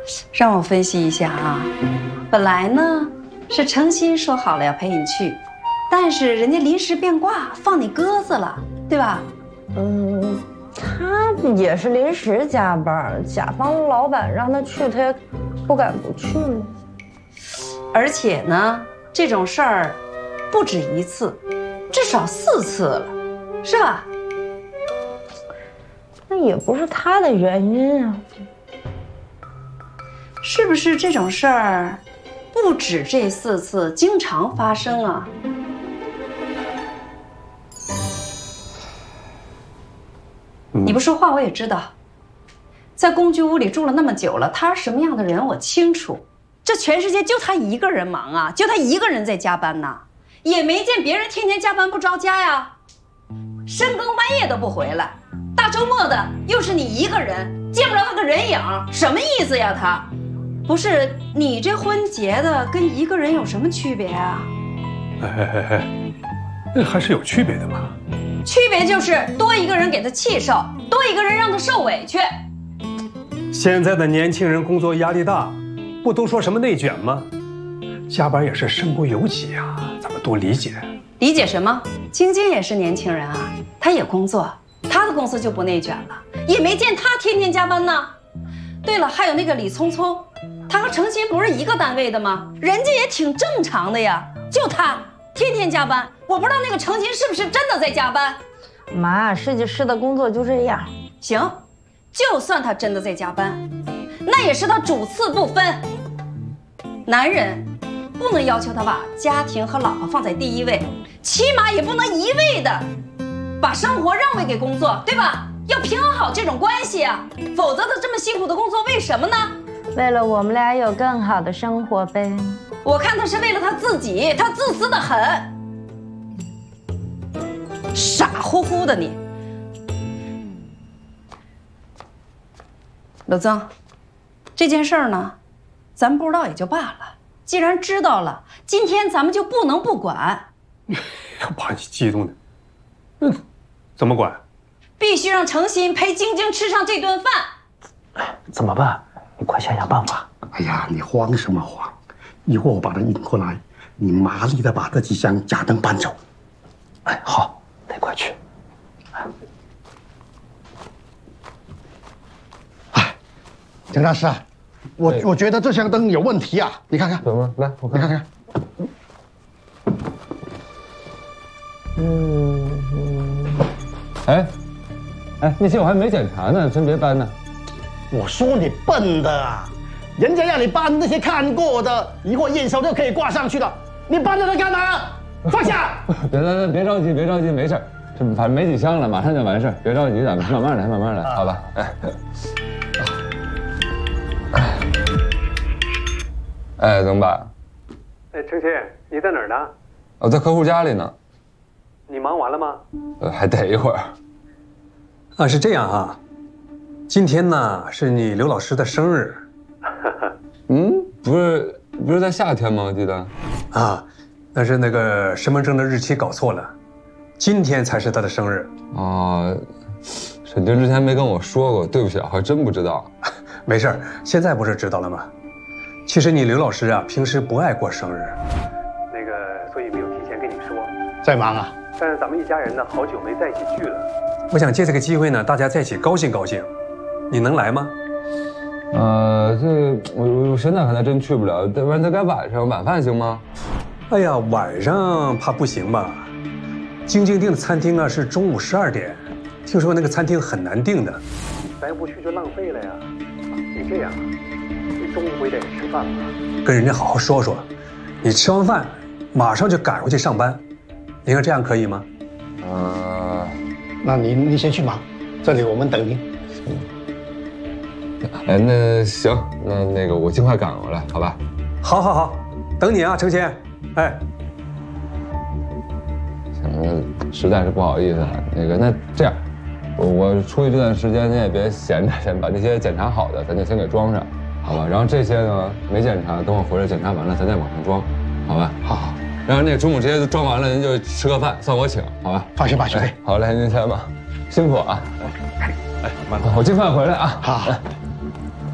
让我分析一下啊，本来呢是诚心说好了要陪你去，但是人家临时变卦放你鸽子了，对吧？ 他也是临时加班，甲方老板让他去，他也不敢不去嘛。 而且呢，这种事儿不止一次，至少4次了，是吧？ 那也不是他的原因啊。 是不是这种事儿不止这4次，经常发生啊？你不说话我也知道，在工具屋里住了那么久了，他是什么样的人我清楚。这全世界就他一个人忙啊，就他一个人在加班呐，也没见别人天天加班不着家呀，深更半夜都不回来，大周末的又是你一个人，见不着他个人影，什么意思呀他？不是你这婚结的跟一个人有什么区别啊？ 那还是有区别的嘛。 区别就是多一个人给他气受，多一个人让他受委屈。 现在的年轻人工作压力大，不都说什么内卷吗？加班也是身不由己呀，咱们多理解。 理解什么？晶晶也是年轻人啊，她也工作，她的公司就不内卷了，也没见她天天加班呢。对了，还有那个李聪聪，他和程鑫不是一个单位的吗？人家也挺正常的呀，就他天天加班，我不知道那个程鑫是不是真的在加班。 妈，设计师的工作就这样。 行，就算他真的在加班，那也是他主次不分。男人不能要求他把家庭和老婆放在第一位，起码也不能一味的把生活让位给工作，对吧？要平衡好这种关系啊，否则他这么辛苦的工作为什么呢？ 为了我们俩有更好的生活呗。 我看他是为了他自己，他自私的很，傻乎乎的你。老曾，这件事儿呢，咱们不知道也就罢了，既然知道了，今天咱们就不能不管。 把你激动的，怎么管？ 必须让程鑫陪晶晶吃上这顿饭。 怎么办？你快想想办法。 哎呀，你慌什么慌？一会儿我把他引过来，你麻利的把这几箱假灯搬走。 哎，好，得快去。 哎，蒋大师啊，我觉得这箱灯有问题啊，你看看。 怎么？来，我看看。哎，那些我还没检查呢，真别搬呢。 我说你笨的啊，人家让你搬那些看过的，一会儿验收就可以挂上去的，你搬着它干嘛？放下！ 别着急，没事，这反正没几箱了，马上就完事，别着急，咱们慢慢来，好吧？哎，怎么办？ 哎，程鑫，你在哪儿呢？ 我在客户家里呢。 你忙完了吗？ 还得一会儿。 啊，是这样啊，今天呢是你刘老师的生日。 不是在夏天吗？我记得。 啊，但是那个身份证的日期搞错了，今天才是他的生日。 啊，沈晶之前没跟我说过，对不起啊，还真不知道。 没事儿，现在不是知道了吗？其实你刘老师啊，平时不爱过生日，那个所以没有提前跟你说。 在忙啊？ 但是咱们一家人呢，好久没在一起聚了。我想借这个机会呢，大家在一起高兴高兴。你能来吗？ 我现在可能真去不了，要不然再改晚饭行吗？ 哎呀，晚上怕不行吧？晶晶订的餐厅啊是中午12点，听说那个餐厅很难订的。咱要不去就浪费了呀。你这样，你中午不也得吃饭吗？跟人家好好说说，你吃完饭马上就赶回去上班。你看这样可以吗？ 那你先去忙，这里我们等你。 哎，那行，那个我尽快赶过来，好吧？ 好，等你啊，程鑫。哎， 行，实在是不好意思了。那这样，我出去这段时间，您也别闲着，先把那些检查好的，咱就先给装上，好吧？然后这些呢没检查，等我回来检查完了，咱再往上装，好吧？好。然后那中午直接装完了，您就吃个饭，算我请，好吧？ 放心吧，兄弟。 好嘞，您先吧，辛苦啊。哎，慢走，我尽快回来啊。 好。